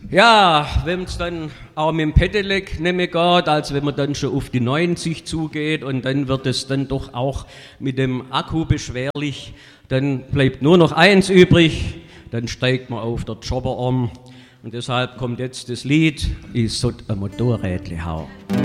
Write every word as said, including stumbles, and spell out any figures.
Ja, wenn es dann auch mit dem Pedelec nicht mehr geht, also wenn man dann schon auf die neunzig zugeht und dann wird es dann doch auch mit dem Akku beschwerlich, dann bleibt nur noch eins übrig, dann steigt man auf der Jobberarm und deshalb kommt jetzt das Lied, ich sollt ein Motorrädle hau.